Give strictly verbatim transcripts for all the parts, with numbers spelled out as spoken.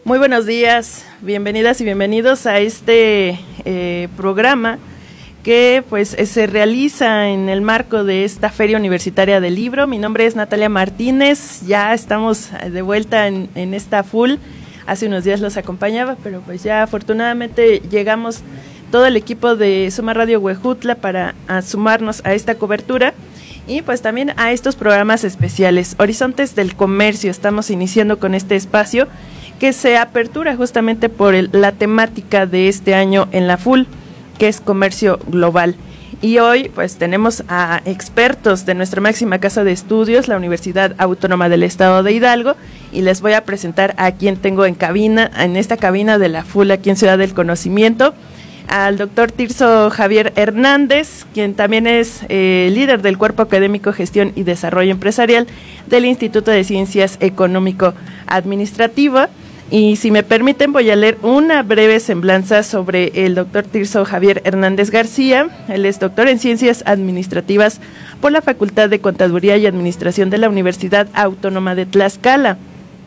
Muy buenos días, bienvenidas y bienvenidos a este eh, programa que pues se realiza en el marco de esta Feria Universitaria del Libro. Mi nombre es Natalia Martínez, ya estamos de vuelta en, en esta full. Hace unos días los acompañaba, pero pues ya afortunadamente llegamos todo el equipo de Suma Radio Huejutla para a sumarnos a esta cobertura y pues también a estos programas especiales. Horizontes del Comercio, estamos iniciando con este espacio que se apertura justamente por el, la temática de este año en la full, que es comercio global. Y hoy pues tenemos a expertos de nuestra máxima casa de estudios, la Universidad Autónoma del Estado de Hidalgo, y les voy a presentar a quien tengo en cabina, en esta cabina de la full aquí en Ciudad del Conocimiento, al doctor Tirso Javier Hernández, quien también es eh, líder del Cuerpo Académico Gestión y Desarrollo Empresarial del Instituto de Ciencias Económico-Administrativa. Y si me permiten, voy a leer una breve semblanza sobre el doctor Tirso Javier Hernández García. Él es doctor en Ciencias Administrativas por la Facultad de Contaduría y Administración de la Universidad Autónoma de Tlaxcala.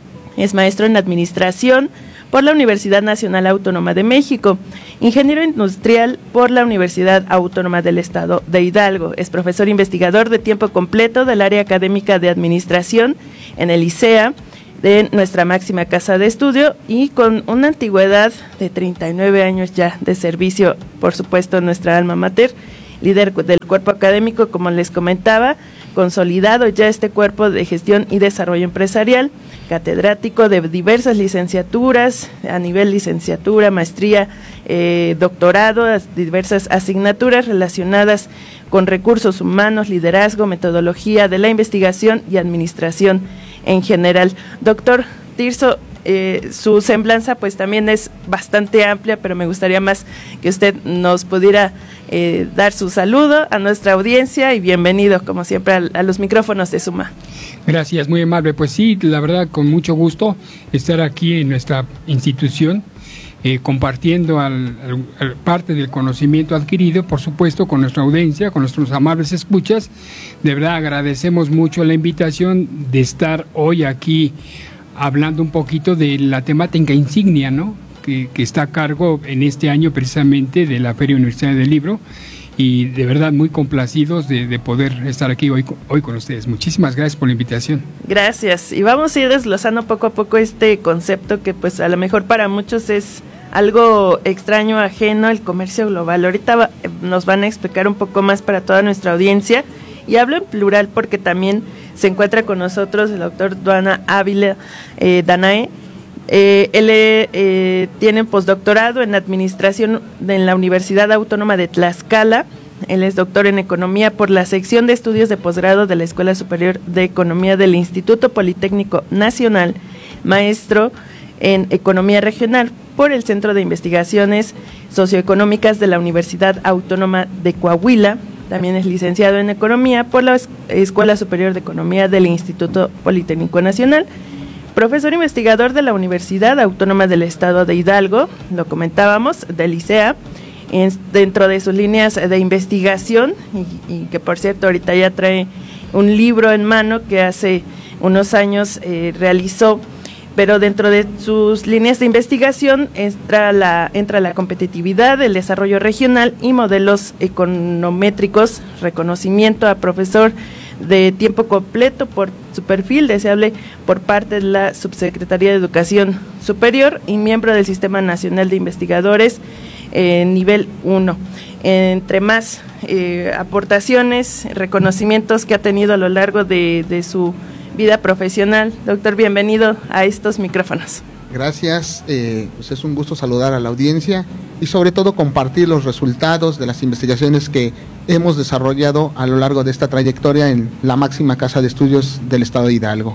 Es maestro en Administración por la Universidad Nacional Autónoma de México, ingeniero industrial por la Universidad Autónoma del Estado de Hidalgo. Es profesor investigador de tiempo completo del área académica de Administración en el ICEA, de nuestra máxima casa de estudio, y con una antigüedad de treinta y nueve años ya de servicio, por supuesto, en nuestra alma mater, líder del cuerpo académico, como les comentaba, consolidado ya este cuerpo de gestión y desarrollo empresarial, catedrático de diversas licenciaturas, a nivel licenciatura, maestría, eh, doctorado, diversas asignaturas relacionadas con recursos humanos, liderazgo, metodología de la investigación y administración en general. Doctor Tirso, eh, su semblanza pues también es bastante amplia, pero me gustaría más que usted nos pudiera eh, dar su saludo a nuestra audiencia y bienvenido, como siempre, a, a los micrófonos de Suma. Gracias, muy amable. Pues sí, la verdad, con mucho gusto estar aquí en nuestra institución, eh, compartiendo al, al, al parte del conocimiento adquirido, por supuesto, con nuestra audiencia, con nuestros amables escuchas. De verdad, agradecemos mucho la invitación de estar hoy aquí hablando un poquito de la temática insignia, ¿no?, que, que está a cargo en este año precisamente de la Feria Universitaria del Libro, y de verdad muy complacidos de, de poder estar aquí hoy, hoy con ustedes. Muchísimas gracias por la invitación. Gracias, y vamos a ir desglosando poco a poco este concepto que pues a lo mejor para muchos es algo extraño, ajeno, el comercio global. Ahorita va, nos van a explicar un poco más para toda nuestra audiencia, y hablo en plural porque también se encuentra con nosotros el doctor Duana Ávila eh, Danae. Eh, él eh, tiene postdoctorado en Administración en la Universidad Autónoma de Tlaxcala. Él es doctor en Economía por la sección de estudios de posgrado de la Escuela Superior de Economía del Instituto Politécnico Nacional, maestro en Economía Regional por el Centro de Investigaciones Socioeconómicas de la Universidad Autónoma de Coahuila. También es licenciado en Economía por la Escuela Superior de Economía del Instituto Politécnico Nacional, profesor investigador de la Universidad Autónoma del Estado de Hidalgo, lo comentábamos, del ICEA, en, dentro de sus líneas de investigación, y, y que por cierto ahorita ya trae un libro en mano que hace unos años eh, realizó, pero dentro de sus líneas de investigación entra la, entra la competitividad, el desarrollo regional y modelos econométricos, reconocimiento a profesor de tiempo completo por su perfil deseable por parte de la Subsecretaría de Educación Superior y miembro del Sistema Nacional de Investigadores eh, nivel uno. Entre más eh, aportaciones, reconocimientos que ha tenido a lo largo de, de su vida profesional. Doctor, bienvenido a estos micrófonos. Gracias, eh, pues es un gusto saludar a la audiencia y sobre todo compartir los resultados de las investigaciones que hemos desarrollado a lo largo de esta trayectoria en la máxima casa de estudios del Estado de Hidalgo.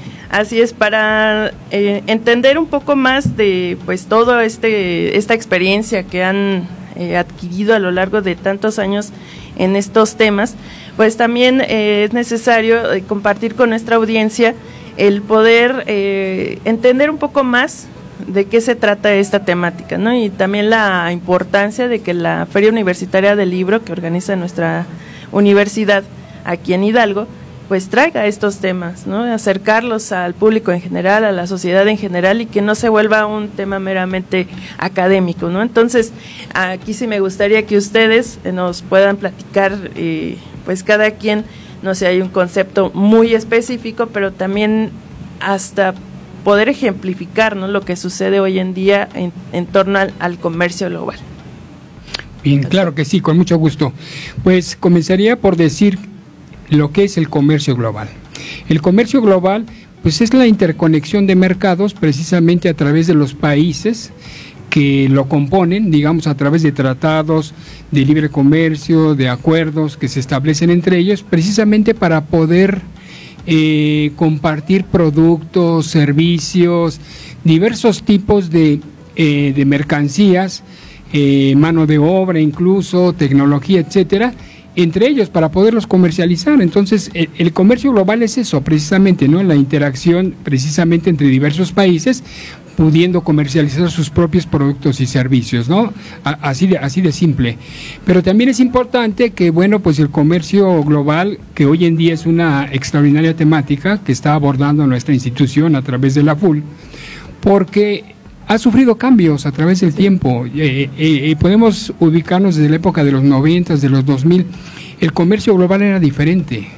Así es, para eh, entender un poco más de pues todo este esta experiencia que han eh, adquirido a lo largo de tantos años en estos temas, pues también eh, es necesario eh, compartir con nuestra audiencia el poder eh, entender un poco más de qué se trata esta temática, ¿no? Y también la importancia de que la Feria Universitaria del Libro que organiza nuestra universidad aquí en Hidalgo, pues traiga estos temas, ¿no? Acercarlos al público en general, a la sociedad en general, y que no se vuelva un tema meramente académico, ¿no? Entonces, aquí sí me gustaría que ustedes nos puedan platicar, eh, pues cada quien, no sé, hay un concepto muy específico, pero también hasta poder ejemplificar, ¿no?, lo que sucede hoy en día en, en torno al, al comercio global. Bien, claro que sí, con mucho gusto. Pues comenzaría por decir lo que es el comercio global. El comercio global, pues es la interconexión de mercados precisamente a través de los países que lo componen, digamos a través de tratados de libre comercio, de acuerdos que se establecen entre ellos, precisamente para poder eh, compartir productos, servicios, diversos tipos de, eh, de mercancías, eh, mano de obra incluso, tecnología, etcétera, entre ellos para poderlos comercializar. Entonces el, el comercio global es eso precisamente, ¿no? La interacción precisamente entre diversos países pudiendo comercializar sus propios productos y servicios, ¿no? A, así de así de simple. Pero también es importante que, bueno, pues el comercio global, que hoy en día es una extraordinaria temática que está abordando nuestra institución a través de la F U L, porque ha sufrido cambios a través del tiempo. Eh, eh, podemos ubicarnos desde la época de los noventas, de los dos mil. El comercio global era diferente.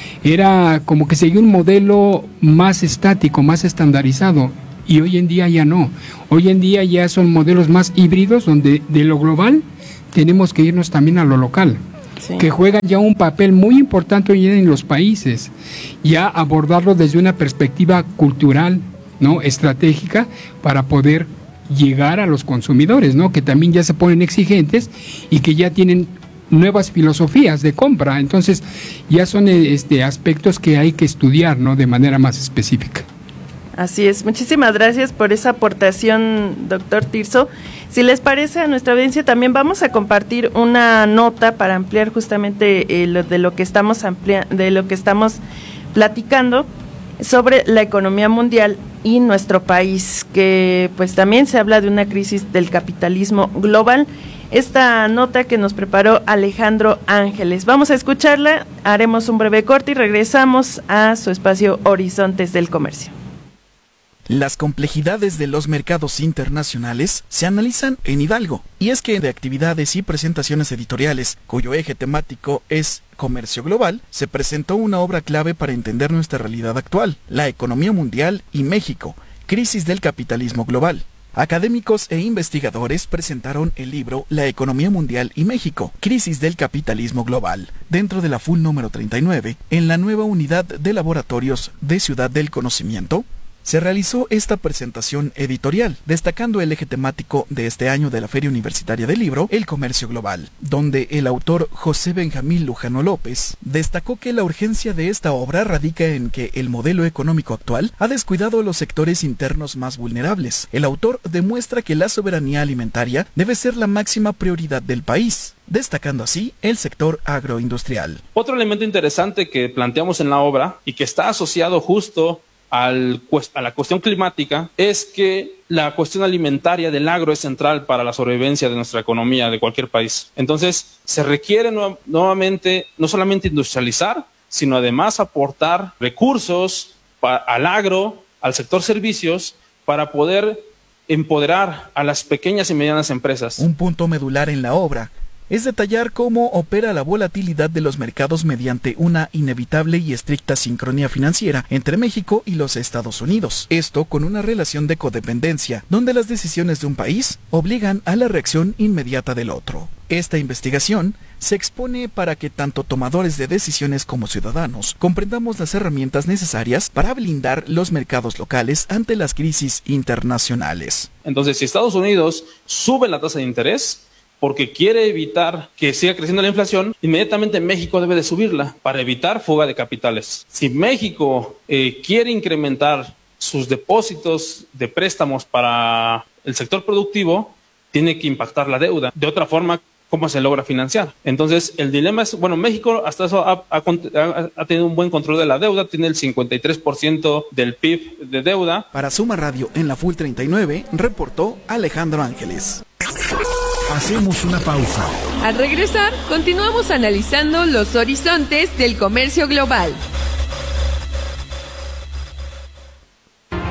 Era como que seguía un modelo más estático, más estandarizado. Y hoy en día ya no. Hoy en día ya son modelos más híbridos, donde de lo global tenemos que irnos también a lo local. Sí. Que juegan ya un papel muy importante hoy en los países. Ya abordarlo desde una perspectiva cultural, ¿no?, estratégica, para poder llegar a los consumidores, ¿no?, que también ya se ponen exigentes y que ya tienen nuevas filosofías de compra. Entonces ya son este aspectos que hay que estudiar, ¿no?, de manera más específica. Así es, muchísimas gracias por esa aportación, doctor Tirso. Si les parece, a nuestra audiencia también vamos a compartir una nota para ampliar justamente eh, lo, de lo que estamos amplia, de lo que estamos platicando sobre la economía mundial y nuestro país, que pues también se habla de una crisis del capitalismo global. Esta nota que nos preparó Alejandro Ángeles. Vamos a escucharla, haremos un breve corte y regresamos a su espacio Horizontes del Comercio. Las complejidades de los mercados internacionales se analizan en Hidalgo, y es que de actividades y presentaciones editoriales, cuyo eje temático es comercio global, se presentó una obra clave para entender nuestra realidad actual, la economía mundial y México, crisis del capitalismo global. Académicos e investigadores presentaron el libro La economía mundial y México, crisis del capitalismo global, dentro de la F U L número treinta y nueve, en la nueva unidad de laboratorios de Ciudad del Conocimiento. Se realizó esta presentación editorial, destacando el eje temático de este año de la Feria Universitaria del Libro, el comercio global, donde el autor José Benjamín Lujano López destacó que la urgencia de esta obra radica en que el modelo económico actual ha descuidado los sectores internos más vulnerables. El autor demuestra que la soberanía alimentaria debe ser la máxima prioridad del país, destacando así el sector agroindustrial. Otro elemento interesante que planteamos en la obra y que está asociado justo Al, a la cuestión climática es que la cuestión alimentaria del agro es central para la sobrevivencia de nuestra economía de cualquier país. Entonces se requiere nu- nuevamente no solamente industrializar, sino además aportar recursos pa- al agro, al sector servicios, para poder empoderar a las pequeñas y medianas empresas. Un punto medular en la obra es detallar cómo opera la volatilidad de los mercados mediante una inevitable y estricta sincronía financiera entre México y los Estados Unidos. Esto con una relación de codependencia, donde las decisiones de un país obligan a la reacción inmediata del otro. Esta investigación se expone para que tanto tomadores de decisiones como ciudadanos comprendamos las herramientas necesarias para blindar los mercados locales ante las crisis internacionales. Entonces, si Estados Unidos sube la tasa de interés porque quiere evitar que siga creciendo la inflación, inmediatamente México debe de subirla para evitar fuga de capitales. Si México eh, quiere incrementar sus depósitos de préstamos para el sector productivo, tiene que impactar la deuda. De otra forma, ¿cómo se logra financiar? Entonces, el dilema es, bueno, México hasta eso ha, ha, ha tenido un buen control de la deuda, tiene el cincuenta y tres por ciento del P I B de deuda. Para Suma Radio en la F U L treinta y nueve, reportó Alejandro Ángeles. Hacemos una pausa. Al regresar, continuamos analizando los horizontes del comercio global.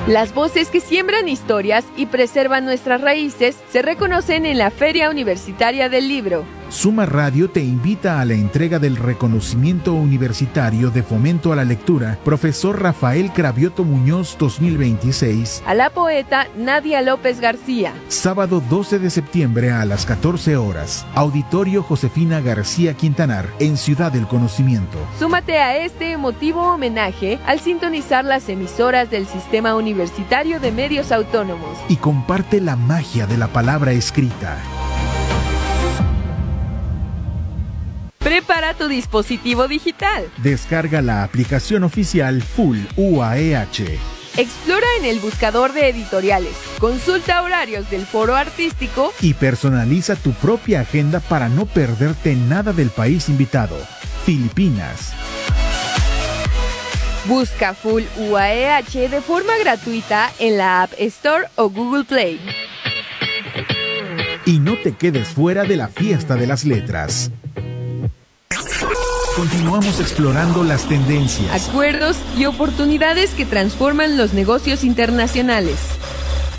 Las voces que siembran historias y preservan nuestras raíces se reconocen en la Feria Universitaria del Libro. Suma Radio te invita a la entrega del reconocimiento universitario de fomento a la lectura Profesor Rafael Cravioto Muñoz dos mil veintiséis a la poeta Nadia López García. Sábado doce de septiembre a las catorce horas. Auditorio Josefina García Quintanar en Ciudad del Conocimiento. Súmate a este emotivo homenaje al sintonizar las emisoras del Sistema Universitario de Medios Autónomos. Y comparte la magia de la palabra escrita. Prepara tu dispositivo digital. Descarga la aplicación oficial Full U A E H. Explora en el buscador de editoriales, consulta horarios del foro artístico y personaliza tu propia agenda para no perderte nada del país invitado, Filipinas. Busca Full U A E H de forma gratuita en la App Store o Google Play. Y no te quedes fuera de la fiesta de las letras. Continuamos explorando las tendencias, acuerdos y oportunidades que transforman los negocios internacionales.